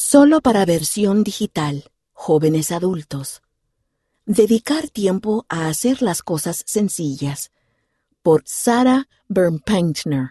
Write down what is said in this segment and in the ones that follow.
Solo para versión digital, jóvenes adultos. Dedicar tiempo a hacer las cosas sencillas. Por Sarah Bernpaintner.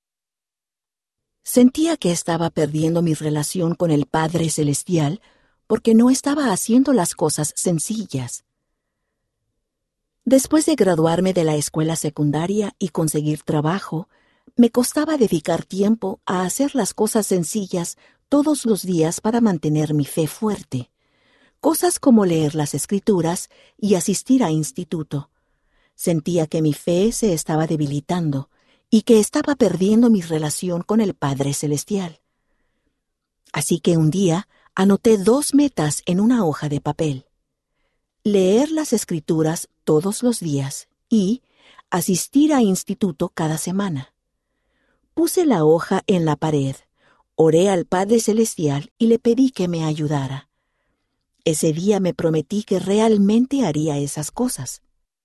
Sentía que estaba perdiendo mi relación con el Padre Celestial porque no estaba haciendo las cosas sencillas. Después de graduarme de la escuela secundaria y conseguir trabajo, me costaba dedicar tiempo a hacer las cosas sencillas todos los días para mantener mi fe fuerte. Cosas como leer las Escrituras y asistir a instituto. Sentía que mi fe se estaba debilitando y que estaba perdiendo mi relación con el Padre Celestial. Así que un día anoté 2 metas en una hoja de papel. Leer las Escrituras todos los días y asistir a instituto cada semana. Puse la hoja en la pared, oré al Padre Celestial y le pedí que me ayudara. Ese día me prometí que realmente haría esas cosas.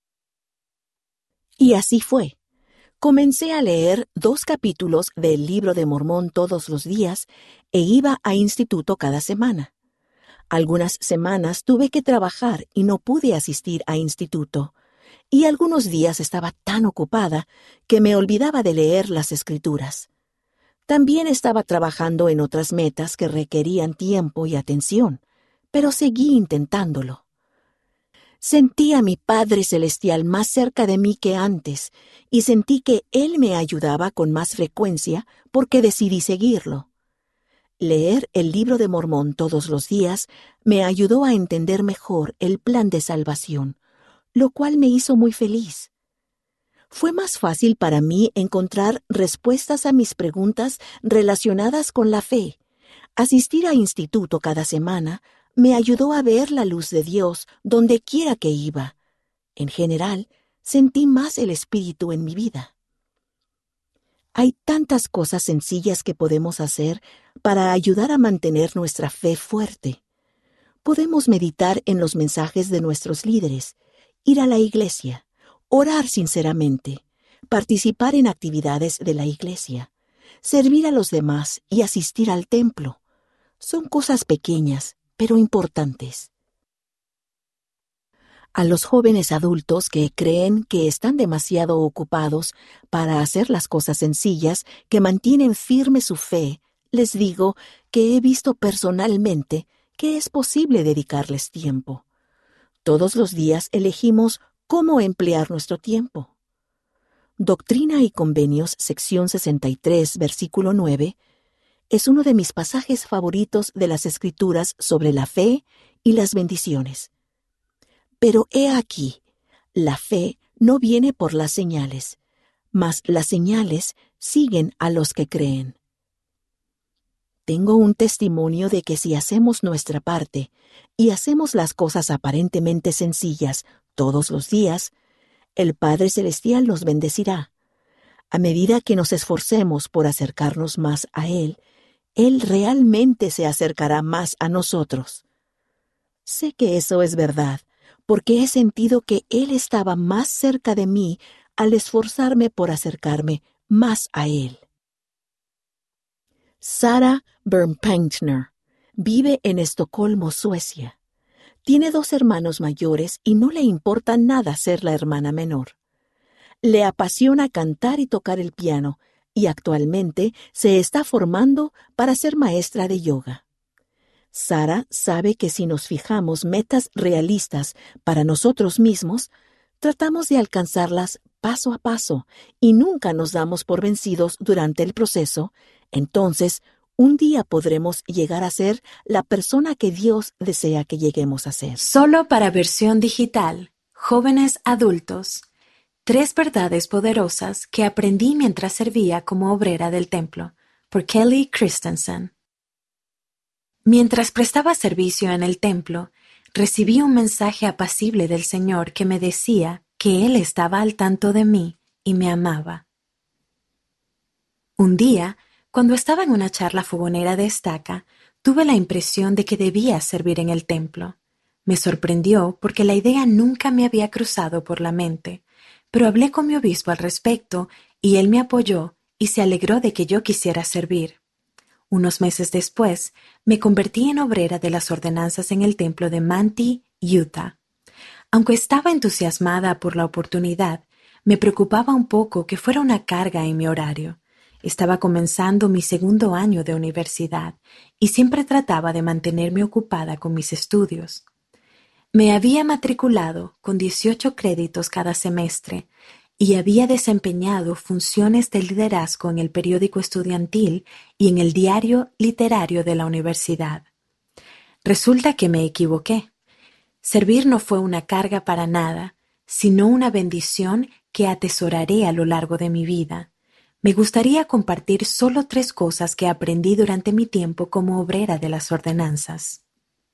Y así fue. Comencé a leer 2 capítulos del Libro de Mormón todos los días e iba a instituto cada semana. Algunas semanas tuve que trabajar y no pude asistir a instituto, y algunos días estaba tan ocupada que me olvidaba de leer las Escrituras. También estaba trabajando en otras metas que requerían tiempo y atención, pero seguí intentándolo. Sentí a mi Padre Celestial más cerca de mí que antes, y sentí que Él me ayudaba con más frecuencia porque decidí seguirlo. Leer el Libro de Mormón todos los días me ayudó a entender mejor el plan de salvación, lo cual me hizo muy feliz. Fue más fácil para mí encontrar respuestas a mis preguntas relacionadas con la fe. Asistir a instituto cada semana me ayudó a ver la luz de Dios donde quiera que iba. En general, sentí más el Espíritu en mi vida. Hay tantas cosas sencillas que podemos hacer para ayudar a mantener nuestra fe fuerte. Podemos meditar en los mensajes de nuestros líderes, ir a la iglesia, orar sinceramente, participar en actividades de la iglesia, servir a los demás y asistir al templo. Son cosas pequeñas, pero importantes. A los jóvenes adultos que creen que están demasiado ocupados para hacer las cosas sencillas que mantienen firme su fe, les digo que he visto personalmente que es posible dedicarles tiempo. Todos los días elegimos cómo emplear nuestro tiempo. Doctrina y Convenios, sección 63, versículo 9, es uno de mis pasajes favoritos de las Escrituras sobre la fe y las bendiciones. Pero he aquí, la fe no viene por las señales, mas las señales siguen a los que creen. Tengo un testimonio de que si hacemos nuestra parte y hacemos las cosas aparentemente sencillas todos los días, el Padre Celestial nos bendecirá. A medida que nos esforcemos por acercarnos más a Él realmente se acercará más a nosotros. Sé que eso es verdad, porque he sentido que Él estaba más cerca de mí al esforzarme por acercarme más a Él. Sarah Bernpaintner vive en Estocolmo, Suecia. Tiene 2 hermanos mayores y no le importa nada ser la hermana menor. Le apasiona cantar y tocar el piano, y actualmente se está formando para ser maestra de yoga. Sarah sabe que si nos fijamos metas realistas para nosotros mismos, tratamos de alcanzarlas paso a paso y nunca nos damos por vencidos durante el proceso, entonces un día podremos llegar a ser la persona que Dios desea que lleguemos a ser. Solo para versión digital, jóvenes adultos. 3 verdades poderosas que aprendí mientras servía como obrera del templo, por Kelly Christensen. Mientras prestaba servicio en el templo, recibí un mensaje apacible del Señor que me decía que Él estaba al tanto de mí y me amaba. Un día, cuando estaba en una charla fogonera de estaca, tuve la impresión de que debía servir en el templo. Me sorprendió porque la idea nunca me había cruzado por la mente, pero hablé con mi obispo al respecto y él me apoyó y se alegró de que yo quisiera servir. Unos meses después, me convertí en obrera de las ordenanzas en el templo de Manti, Utah. Aunque estaba entusiasmada por la oportunidad, me preocupaba un poco que fuera una carga en mi horario. Estaba comenzando mi segundo año de universidad y siempre trataba de mantenerme ocupada con mis estudios. Me había matriculado con 18 créditos cada semestre y había desempeñado funciones de liderazgo en el periódico estudiantil y en el diario literario de la universidad. Resulta que me equivoqué. Servir no fue una carga para nada, sino una bendición que atesoraré a lo largo de mi vida. Me gustaría compartir solo 3 cosas que aprendí durante mi tiempo como obrera de las ordenanzas.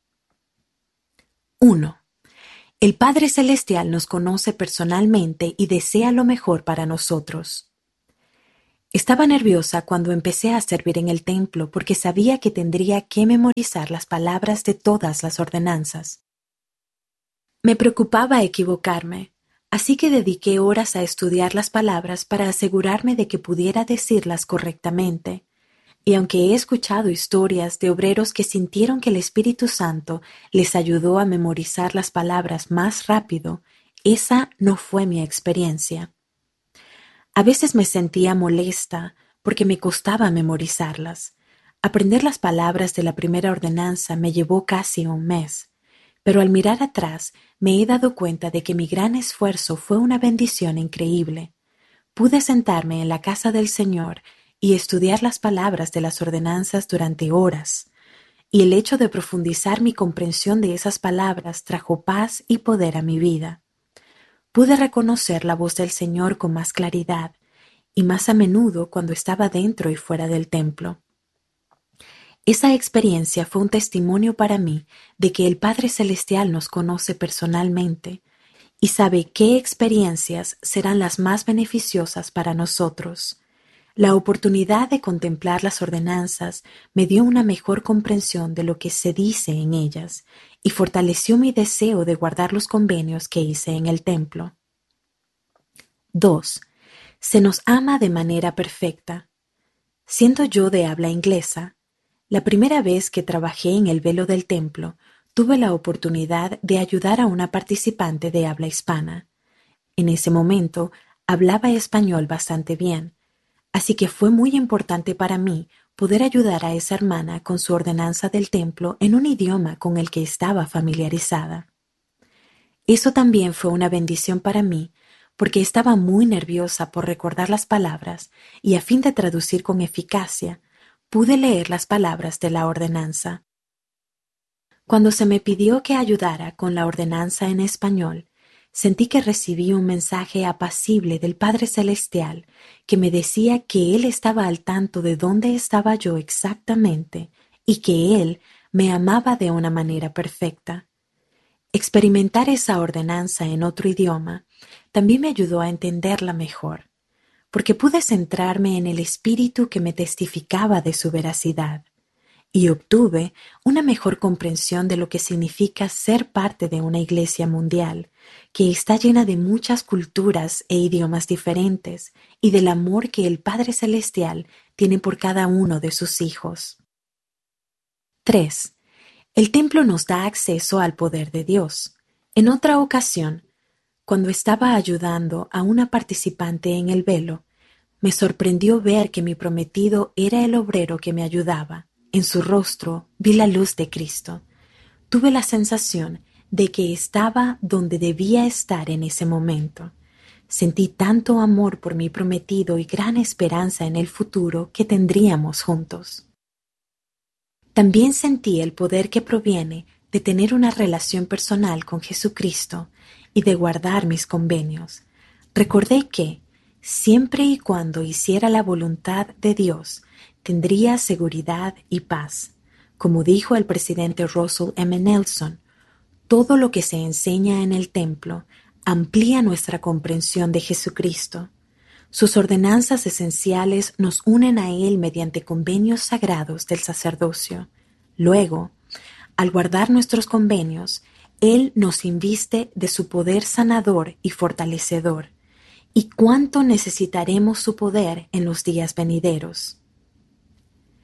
1. El Padre Celestial nos conoce personalmente y desea lo mejor para nosotros. Estaba nerviosa cuando empecé a servir en el templo porque sabía que tendría que memorizar las palabras de todas las ordenanzas. Me preocupaba equivocarme, así que dediqué horas a estudiar las palabras para asegurarme de que pudiera decirlas correctamente. Y aunque he escuchado historias de obreros que sintieron que el Espíritu Santo les ayudó a memorizar las palabras más rápido, esa no fue mi experiencia. A veces me sentía molesta porque me costaba memorizarlas. Aprender las palabras de la primera ordenanza me llevó casi un mes, pero al mirar atrás me he dado cuenta de que mi gran esfuerzo fue una bendición increíble. Pude sentarme en la casa del Señor y estudiar las palabras de las ordenanzas durante horas, y el hecho de profundizar mi comprensión de esas palabras trajo paz y poder a mi vida. Pude reconocer la voz del Señor con más claridad y más a menudo cuando estaba dentro y fuera del templo. Esa experiencia fue un testimonio para mí de que el Padre Celestial nos conoce personalmente y sabe qué experiencias serán las más beneficiosas para nosotros. La oportunidad de contemplar las ordenanzas me dio una mejor comprensión de lo que se dice en ellas y fortaleció mi deseo de guardar los convenios que hice en el templo. 2. Se nos ama de manera perfecta. Siendo yo de habla inglesa, la primera vez que trabajé en el velo del templo, tuve la oportunidad de ayudar a una participante de habla hispana. En ese momento hablaba español bastante bien, así que fue muy importante para mí poder ayudar a esa hermana con su ordenanza del templo en un idioma con el que estaba familiarizada. Eso también fue una bendición para mí, porque estaba muy nerviosa por recordar las palabras y a fin de traducir con eficacia, pude leer las palabras de la ordenanza. Cuando se me pidió que ayudara con la ordenanza en español, sentí que recibí un mensaje apacible del Padre Celestial que me decía que Él estaba al tanto de dónde estaba yo exactamente y que Él me amaba de una manera perfecta. Experimentar esa ordenanza en otro idioma también me ayudó a entenderla mejor, porque pude centrarme en el espíritu que me testificaba de su veracidad, y obtuve una mejor comprensión de lo que significa ser parte de una iglesia mundial, que está llena de muchas culturas e idiomas diferentes, y del amor que el Padre Celestial tiene por cada uno de sus hijos. 3. El templo nos da acceso al poder de Dios. En otra ocasión, cuando estaba ayudando a una participante en el velo, me sorprendió ver que mi prometido era el obrero que me ayudaba. En su rostro vi la luz de Cristo. Tuve la sensación de que estaba donde debía estar en ese momento. Sentí tanto amor por mi prometido y gran esperanza en el futuro que tendríamos juntos. También sentí el poder que proviene de tener una relación personal con Jesucristo y de guardar mis convenios. Recordé que, siempre y cuando hiciera la voluntad de Dios, tendría seguridad y paz. Como dijo el presidente Russell M. Nelson, todo lo que se enseña en el templo amplía nuestra comprensión de Jesucristo. Sus ordenanzas esenciales nos unen a Él mediante convenios sagrados del sacerdocio. Luego, al guardar nuestros convenios, Él nos inviste de su poder sanador y fortalecedor. ¿Y cuánto necesitaremos su poder en los días venideros?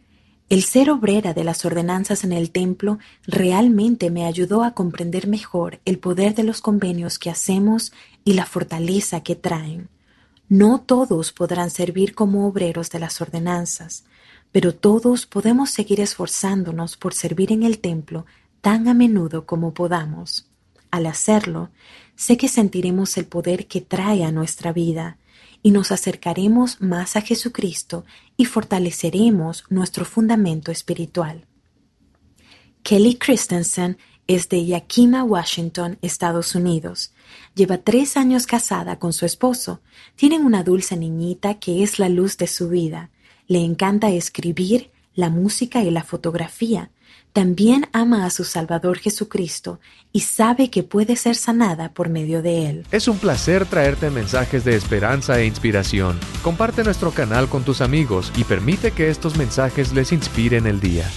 El ser obrera de las ordenanzas en el templo realmente me ayudó a comprender mejor el poder de los convenios que hacemos y la fortaleza que traen. No todos podrán servir como obreros de las ordenanzas, pero todos podemos seguir esforzándonos por servir en el templo tan a menudo como podamos. Al hacerlo, sé que sentiremos el poder que trae a nuestra vida y nos acercaremos más a Jesucristo y fortaleceremos nuestro fundamento espiritual. Kelly Christensen es de Yakima, Washington, Estados Unidos. Lleva 3 años casada con su esposo. Tienen una dulce niñita que es la luz de su vida. Le encanta escribir, la música y la fotografía. También ama a su Salvador Jesucristo y sabe que puede ser sanada por medio de Él. Es un placer traerte mensajes de esperanza e inspiración. Comparte nuestro canal con tus amigos y permite que estos mensajes les inspiren el día.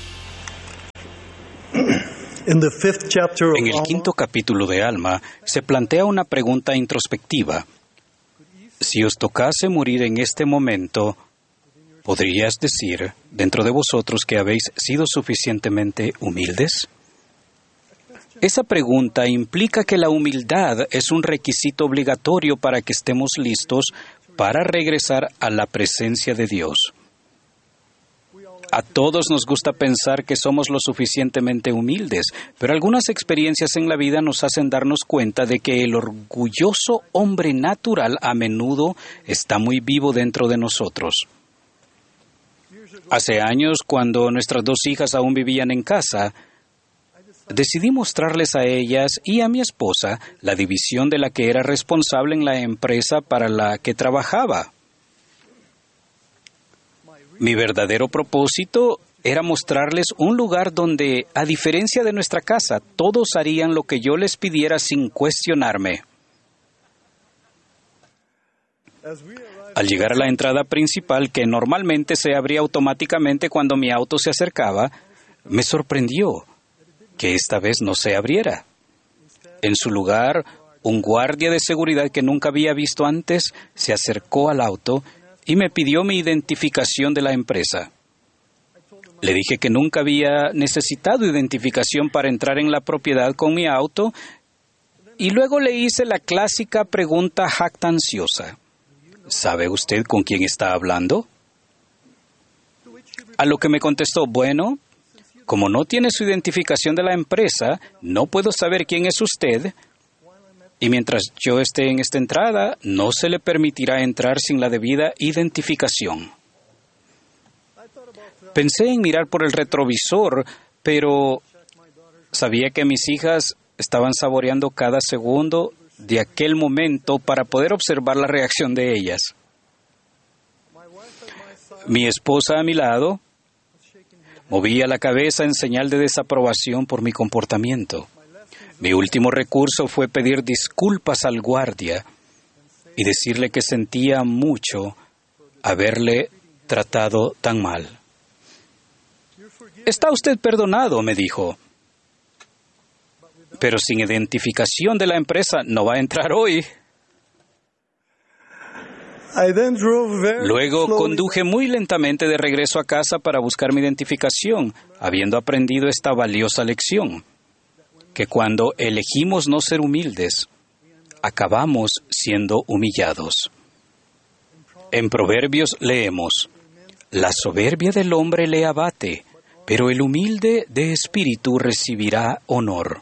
En el 5º capítulo de Alma se plantea una pregunta introspectiva. Si os tocase morir en este momento, ¿podrías decir dentro de vosotros que habéis sido suficientemente humildes? Esa pregunta implica que la humildad es un requisito obligatorio para que estemos listos para regresar a la presencia de Dios. A todos nos gusta pensar que somos lo suficientemente humildes, pero algunas experiencias en la vida nos hacen darnos cuenta de que el orgulloso hombre natural a menudo está muy vivo dentro de nosotros. Hace años, cuando nuestras 2 hijas aún vivían en casa, decidí mostrarles a ellas y a mi esposa la división de la que era responsable en la empresa para la que trabajaba. Mi verdadero propósito era mostrarles un lugar donde, a diferencia de nuestra casa, todos harían lo que yo les pidiera sin cuestionarme. Al llegar a la entrada principal, que normalmente se abría automáticamente cuando mi auto se acercaba, me sorprendió que esta vez no se abriera. En su lugar, un guardia de seguridad que nunca había visto antes se acercó al auto y me pidió mi identificación de la empresa. Le dije que nunca había necesitado identificación para entrar en la propiedad con mi auto y luego le hice la clásica pregunta jactanciosa. ¿Sabe usted con quién está hablando? A lo que me contestó, bueno, como no tiene su identificación de la empresa, no puedo saber quién es usted. Y mientras yo esté en esta entrada, no se le permitirá entrar sin la debida identificación. Pensé en mirar por el retrovisor, pero sabía que mis hijas estaban saboreando cada segundo de aquel momento para poder observar la reacción de ellas. Mi esposa a mi lado movía la cabeza en señal de desaprobación por mi comportamiento. Mi último recurso fue pedir disculpas al guardia y decirle que sentía mucho haberle tratado tan mal. «Está usted perdonado», me dijo. «Pero sin identificación de la empresa no va a entrar hoy». Luego conduje muy lentamente de regreso a casa para buscar mi identificación, habiendo aprendido esta valiosa lección, que cuando elegimos no ser humildes, acabamos siendo humillados. En Proverbios leemos, «La soberbia del hombre le abate, pero el humilde de espíritu recibirá honor».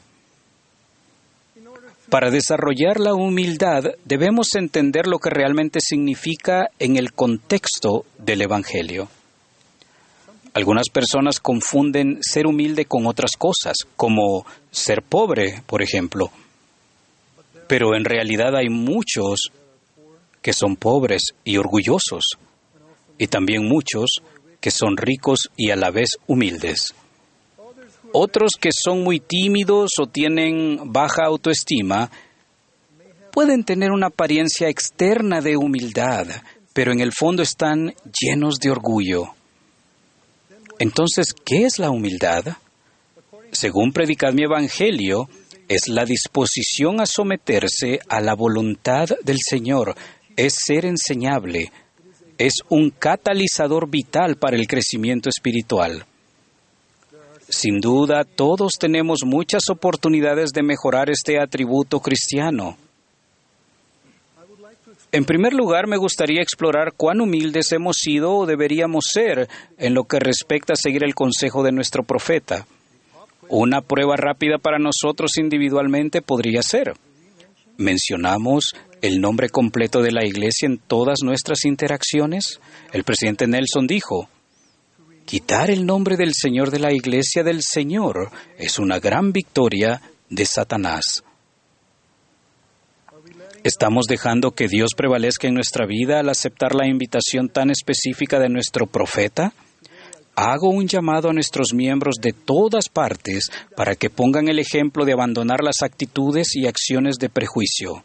Para desarrollar la humildad debemos entender lo que realmente significa en el contexto del Evangelio. Algunas personas confunden ser humilde con otras cosas, como ser pobre, por ejemplo. Pero en realidad hay muchos que son pobres y orgullosos, y también muchos que son ricos y a la vez humildes. Otros que son muy tímidos o tienen baja autoestima pueden tener una apariencia externa de humildad, pero en el fondo están llenos de orgullo. Entonces, ¿qué es la humildad? Según Predicad mi Evangelio, es la disposición a someterse a la voluntad del Señor, es ser enseñable, es un catalizador vital para el crecimiento espiritual. Sin duda, todos tenemos muchas oportunidades de mejorar este atributo cristiano. En primer lugar, me gustaría explorar cuán humildes hemos sido o deberíamos ser en lo que respecta a seguir el consejo de nuestro profeta. Una prueba rápida para nosotros individualmente podría ser: ¿mencionamos el nombre completo de la iglesia en todas nuestras interacciones? El presidente Nelson dijo: quitar el nombre del Señor de la iglesia del Señor es una gran victoria de Satanás. ¿Estamos dejando que Dios prevalezca en nuestra vida al aceptar la invitación tan específica de nuestro profeta? Hago un llamado a nuestros miembros de todas partes para que pongan el ejemplo de abandonar las actitudes y acciones de prejuicio.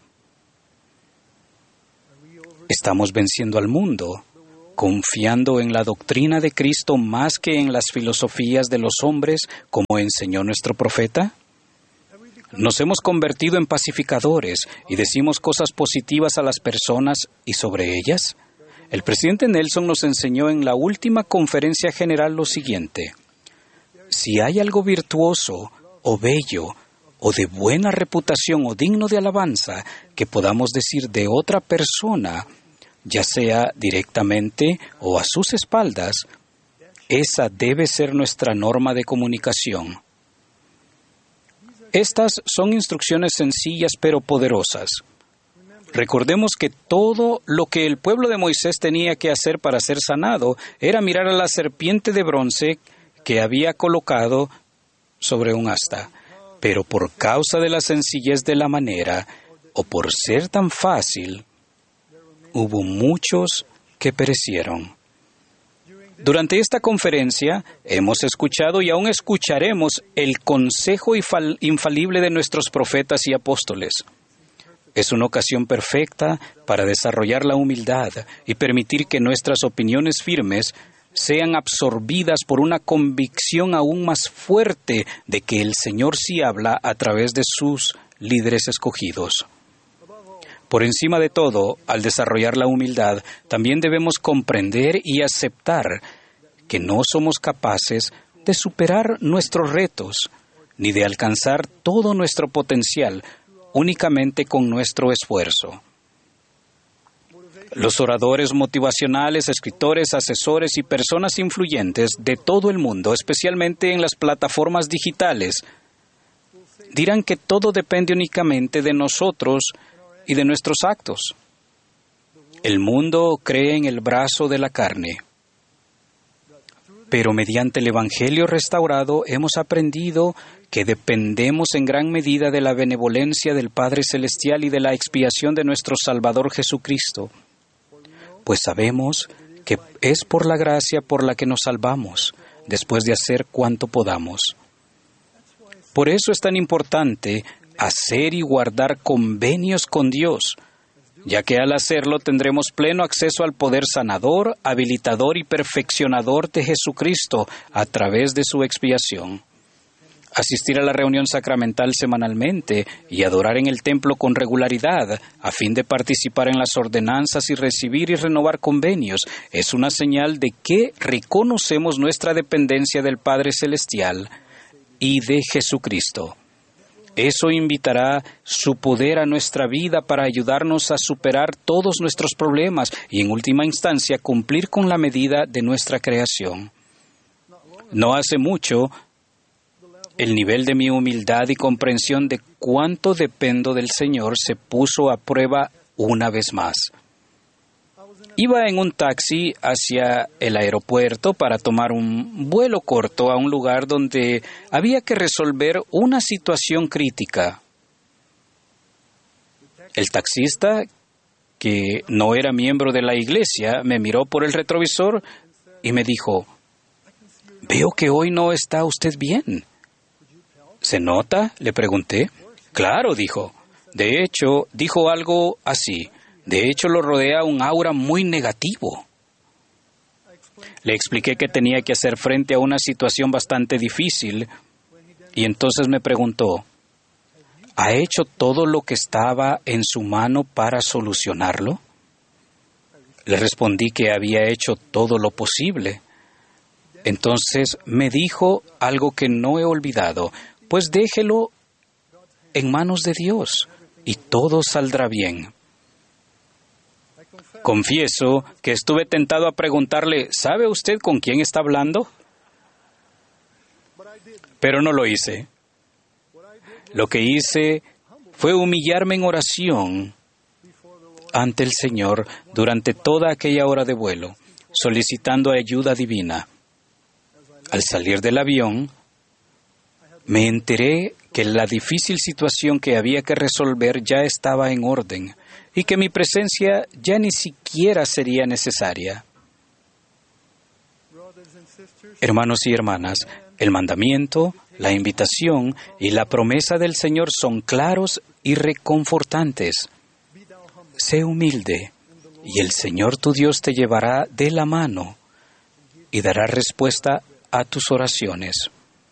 ¿Estamos venciendo al mundo, confiando en la doctrina de Cristo más que en las filosofías de los hombres, como enseñó nuestro profeta? Nos hemos convertido en pacificadores y decimos cosas positivas a las personas y sobre ellas. El presidente Nelson nos enseñó en la última conferencia general lo siguiente: si hay algo virtuoso o bello o de buena reputación o digno de alabanza que podamos decir de otra persona, ya sea directamente o a sus espaldas, esa debe ser nuestra norma de comunicación. Estas son instrucciones sencillas pero poderosas. Recordemos que todo lo que el pueblo de Moisés tenía que hacer para ser sanado era mirar a la serpiente de bronce que había colocado sobre un asta. Pero por causa de la sencillez de la manera, o por ser tan fácil, hubo muchos que perecieron. Durante esta conferencia hemos escuchado y aún escucharemos el consejo infalible de nuestros profetas y apóstoles. Es una ocasión perfecta para desarrollar la humildad y permitir que nuestras opiniones firmes sean absorbidas por una convicción aún más fuerte de que el Señor sí habla a través de sus líderes escogidos. Por encima de todo, al desarrollar la humildad, también debemos comprender y aceptar que no somos capaces de superar nuestros retos, ni de alcanzar todo nuestro potencial únicamente con nuestro esfuerzo. Los oradores motivacionales, escritores, asesores y personas influyentes de todo el mundo, especialmente en las plataformas digitales, dirán que todo depende únicamente de nosotros y de nuestros actos. El mundo cree en el brazo de la carne. Pero mediante el Evangelio restaurado hemos aprendido que dependemos en gran medida de la benevolencia del Padre Celestial y de la expiación de nuestro Salvador Jesucristo, pues sabemos que es por la gracia por la que nos salvamos, después de hacer cuanto podamos. Por eso es tan importante hacer y guardar convenios con Dios, ya que al hacerlo tendremos pleno acceso al poder sanador, habilitador y perfeccionador de Jesucristo a través de su expiación. Asistir a la reunión sacramental semanalmente y adorar en el templo con regularidad, a fin de participar en las ordenanzas y recibir y renovar convenios, es una señal de que reconocemos nuestra dependencia del Padre Celestial y de Jesucristo. Eso invitará su poder a nuestra vida para ayudarnos a superar todos nuestros problemas y, en última instancia, cumplir con la medida de nuestra creación. No hace mucho, el nivel de mi humildad y comprensión de cuánto dependo del Señor se puso a prueba una vez más. Iba en un taxi hacia el aeropuerto para tomar un vuelo corto a un lugar donde había que resolver una situación crítica. El taxista, que no era miembro de la iglesia, me miró por el retrovisor y me dijo: «Veo que hoy no está usted bien». «¿Se nota?», le pregunté. «Claro», dijo. De hecho, dijo algo así: «De hecho, lo rodea un aura muy negativo». Le expliqué que tenía que hacer frente a una situación bastante difícil y entonces me preguntó: ¿ha hecho todo lo que estaba en su mano para solucionarlo? Le respondí que había hecho todo lo posible. Entonces me dijo algo que no he olvidado, pues déjelo en manos de Dios y todo saldrá bien. Confieso que estuve tentado a preguntarle, ¿sabe usted con quién está hablando? Pero no lo hice. Lo que hice fue humillarme en oración ante el Señor durante toda aquella hora de vuelo, solicitando ayuda divina. Al salir del avión, me enteré que la difícil situación que había que resolver ya estaba en orden y que mi presencia ya ni siquiera sería necesaria. Hermanos y hermanas, el mandamiento, la invitación y la promesa del Señor son claros y reconfortantes. Sé humilde, y el Señor tu Dios te llevará de la mano y dará respuesta a tus oraciones.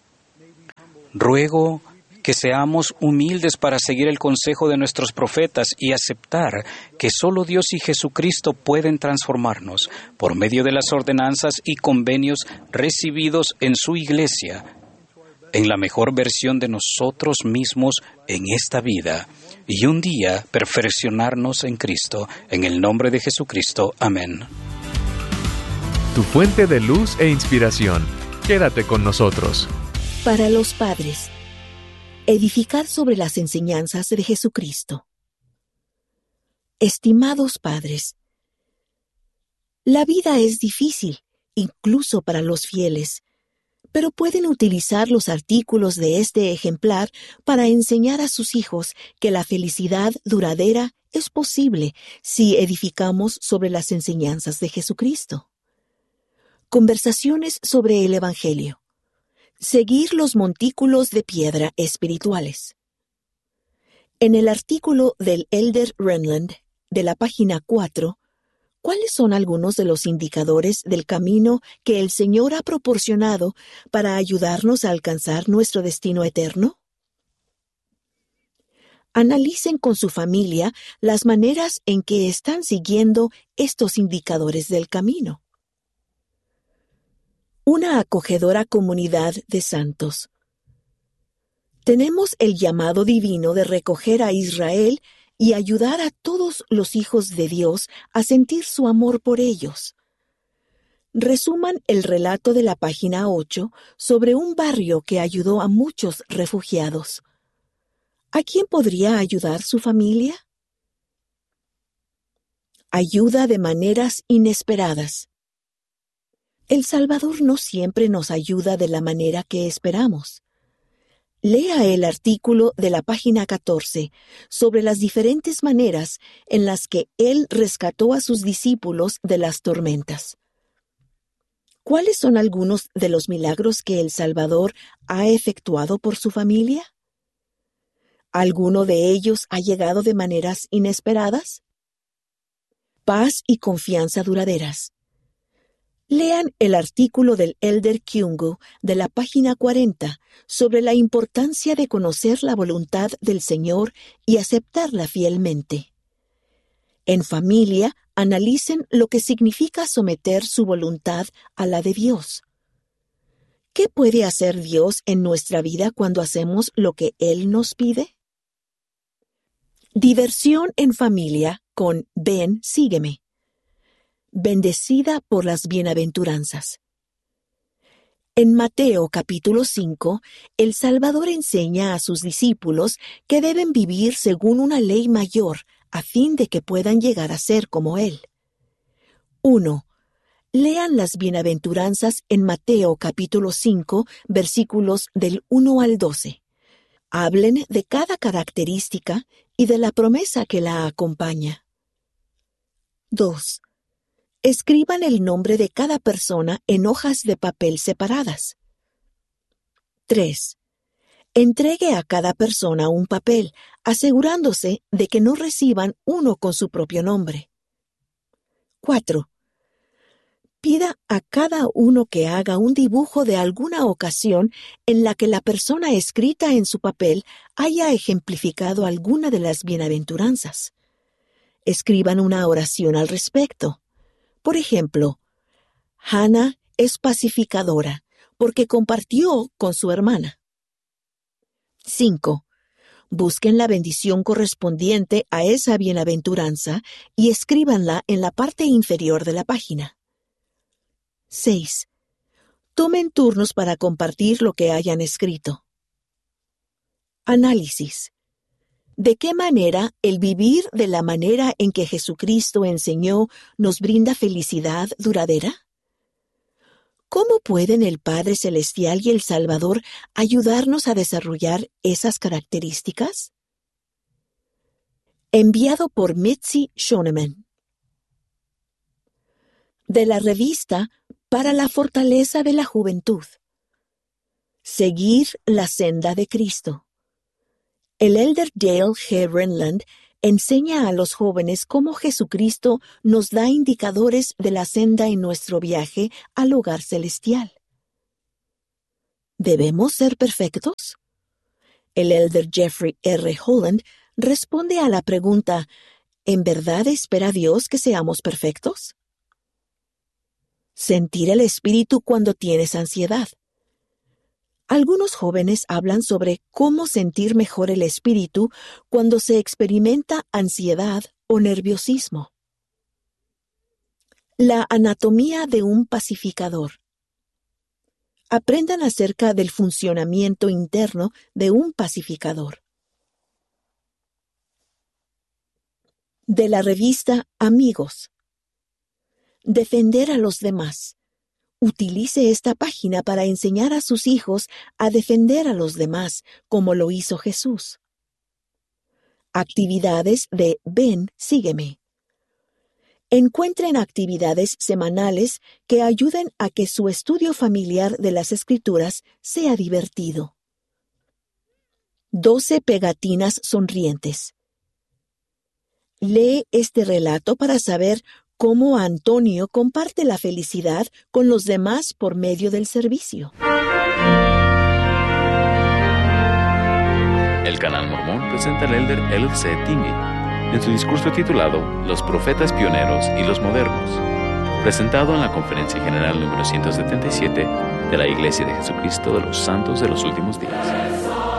Ruego que seamos humildes para seguir el consejo de nuestros profetas y aceptar que solo Dios y Jesucristo pueden transformarnos por medio de las ordenanzas y convenios recibidos en su iglesia, en la mejor versión de nosotros mismos en esta vida, y un día perfeccionarnos en Cristo. En el nombre de Jesucristo. Amén. Tu fuente de luz e inspiración. Quédate con nosotros. Para los padres, edificar sobre las enseñanzas de Jesucristo. Estimados padres, la vida es difícil, incluso para los fieles, pero pueden utilizar los artículos de este ejemplar para enseñar a sus hijos que la felicidad duradera es posible si edificamos sobre las enseñanzas de Jesucristo. Conversaciones sobre el Evangelio. Seguir los montículos de piedra espirituales. En el artículo del Elder Renland, de la página 4, ¿cuáles son algunos de los indicadores del camino que el Señor ha proporcionado para ayudarnos a alcanzar nuestro destino eterno? Analicen con su familia las maneras en que están siguiendo estos indicadores del camino. Una acogedora comunidad de santos. Tenemos el llamado divino de recoger a Israel y ayudar a todos los hijos de Dios a sentir su amor por ellos. Resuman el relato de la página 8 sobre un barrio que ayudó a muchos refugiados. ¿A quién podría ayudar su familia? Ayuda de maneras inesperadas. El Salvador no siempre nos ayuda de la manera que esperamos. Lea el artículo de la página 14 sobre las diferentes maneras en las que Él rescató a sus discípulos de las tormentas. ¿Cuáles son algunos de los milagros que el Salvador ha efectuado por su familia? ¿Alguno de ellos ha llegado de maneras inesperadas? Paz y confianza duraderas. Lean el artículo del Elder Kyungu de la página 40 sobre la importancia de conocer la voluntad del Señor y aceptarla fielmente. En familia, analicen lo que significa someter su voluntad a la de Dios. ¿Qué puede hacer Dios en nuestra vida cuando hacemos lo que Él nos pide? Diversión en familia con Ven, sígueme. Bendecida por las bienaventuranzas. En Mateo capítulo 5, el Salvador enseña a sus discípulos que deben vivir según una ley mayor a fin de que puedan llegar a ser como Él. 1. Lean las bienaventuranzas en Mateo capítulo 5, versículos del 1 al 12. Hablen de cada característica y de la promesa que la acompaña. 2. Escriban el nombre de cada persona en hojas de papel separadas. 3. Entregue a cada persona un papel, asegurándose de que no reciban uno con su propio nombre. 4. Pida a cada uno que haga un dibujo de alguna ocasión en la que la persona escrita en su papel haya ejemplificado alguna de las bienaventuranzas. Escriban una oración al respecto. Por ejemplo, Hannah es pacificadora porque compartió con su hermana. 5. Busquen la bendición correspondiente a esa bienaventuranza y escríbanla en la parte inferior de la página. 6. Tomen turnos para compartir lo que hayan escrito. Análisis. ¿De qué manera el vivir de la manera en que Jesucristo enseñó nos brinda felicidad duradera? ¿Cómo pueden el Padre Celestial y el Salvador ayudarnos a desarrollar esas características? Enviado por Mitzi Shoneman. De la revista Para la fortaleza de la juventud. Seguir la senda de Cristo. El elder Dale G. Renland enseña a los jóvenes cómo Jesucristo nos da indicadores de la senda en nuestro viaje al hogar celestial. ¿Debemos ser perfectos? El elder Jeffrey R. Holland responde a la pregunta, ¿en verdad espera Dios que seamos perfectos? Sentir el espíritu cuando tienes ansiedad. Algunos jóvenes hablan sobre cómo sentir mejor el espíritu cuando se experimenta ansiedad o nerviosismo. La anatomía de un pacificador. Aprendan acerca del funcionamiento interno de un pacificador. De la revista Amigos. Defender a los demás. Utilice esta página para enseñar a sus hijos a defender a los demás, como lo hizo Jesús. Actividades de Ven, sígueme. Encuentren actividades semanales que ayuden a que su estudio familiar de las Escrituras sea divertido. 12 pegatinas sonrientes. Lee este relato para saber cómo Antonio comparte la felicidad con los demás por medio del servicio. El Canal Mormón presenta al elder L.C. Tingey en su discurso titulado Los profetas pioneros y los modernos, presentado en la Conferencia General número 177 de la Iglesia de Jesucristo de los Santos de los Últimos Días.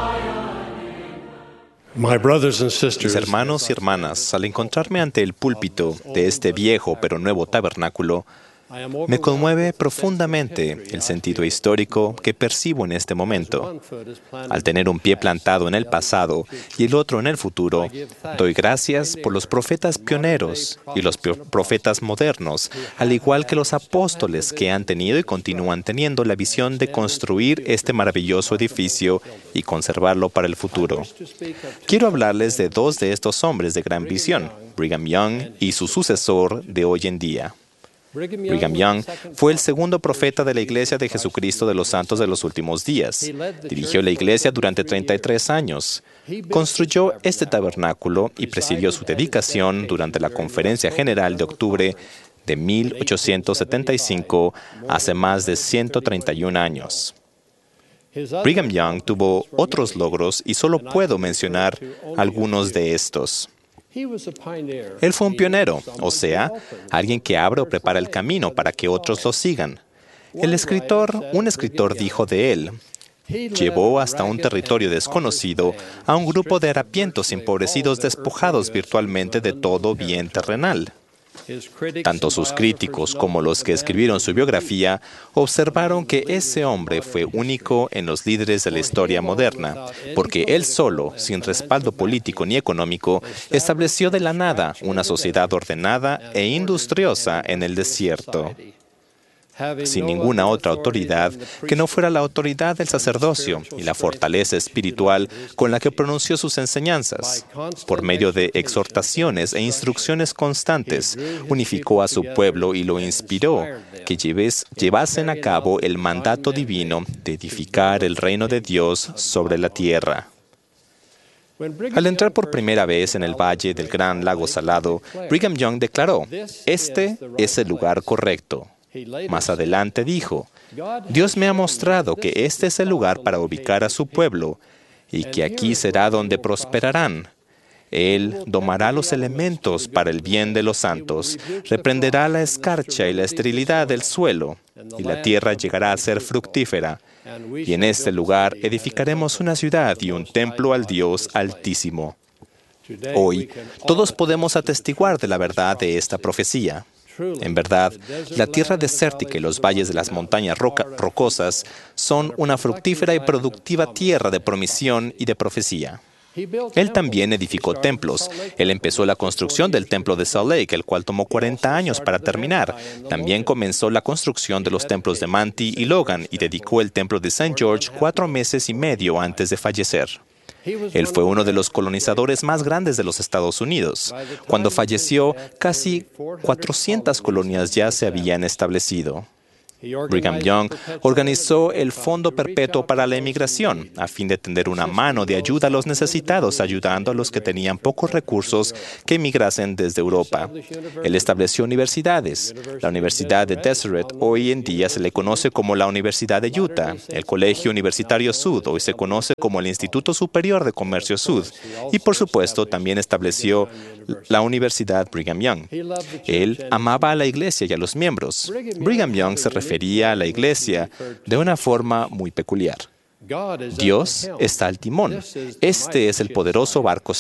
Mis hermanos y hermanas, al encontrarme ante el púlpito de este viejo pero nuevo tabernáculo, me conmueve profundamente el sentido histórico que percibo en este momento. Al tener un pie plantado en el pasado y el otro en el futuro, doy gracias por los profetas pioneros y los profetas modernos, al igual que los apóstoles que han tenido y continúan teniendo la visión de construir este maravilloso edificio y conservarlo para el futuro. Quiero hablarles de dos de estos hombres de gran visión, Brigham Young y su sucesor de hoy en día. Brigham Young fue el segundo profeta de la Iglesia de Jesucristo de los Santos de los Últimos Días. Dirigió la iglesia durante 33 años. Construyó este tabernáculo y presidió su dedicación durante la Conferencia General de octubre de 1875, hace más de 131 años. Brigham Young tuvo otros logros y solo puedo mencionar algunos de estos. Él fue un pionero, o sea, alguien que abre o prepara el camino para que otros lo sigan. Un escritor dijo de él, llevó hasta un territorio desconocido a un grupo de harapientos empobrecidos despojados virtualmente de todo bien terrenal. Tanto sus críticos como los que escribieron su biografía observaron que ese hombre fue único en los líderes de la historia moderna, porque él solo, sin respaldo político ni económico, estableció de la nada una sociedad ordenada e industriosa en el desierto, sin ninguna otra autoridad que no fuera la autoridad del sacerdocio y la fortaleza espiritual con la que pronunció sus enseñanzas. Por medio de exhortaciones e instrucciones constantes, unificó a su pueblo y lo inspiró que llevasen a cabo el mandato divino de edificar el reino de Dios sobre la tierra. Al entrar por primera vez en el valle del Gran Lago Salado, Brigham Young declaró, "Este es el lugar correcto". Más adelante dijo, Dios me ha mostrado que este es el lugar para ubicar a su pueblo y que aquí será donde prosperarán. Él domará los elementos para el bien de los santos, reprenderá la escarcha y la esterilidad del suelo, y la tierra llegará a ser fructífera. Y en este lugar edificaremos una ciudad y un templo al Dios Altísimo. Hoy, todos podemos atestiguar de la verdad de esta profecía. En verdad, la tierra desértica y los valles de las montañas rocosas son una fructífera y productiva tierra de promisión y de profecía. Él también edificó templos. Él empezó la construcción del templo de Salt Lake, el cual tomó 40 años para terminar. También comenzó la construcción de los templos de Manti y Logan y dedicó el templo de St. George 4 meses y medio antes de fallecer. Él fue uno de los colonizadores más grandes de los Estados Unidos. Cuando falleció, casi 400 colonias ya se habían establecido. Brigham Young organizó el Fondo Perpetuo para la Emigración a fin de tender una mano de ayuda a los necesitados, ayudando a los que tenían pocos recursos que emigrasen desde Europa. Él estableció universidades. La Universidad de Deseret hoy en día se le conoce como la Universidad de Utah. El Colegio Universitario Sud hoy se conoce como el Instituto Superior de Comercio Sud. Y por supuesto también estableció la Universidad Brigham Young. Él amaba a la iglesia y a los miembros. Brigham Young se refería a la iglesia de una forma muy peculiar. Dios está al timón. Este es el poderoso barco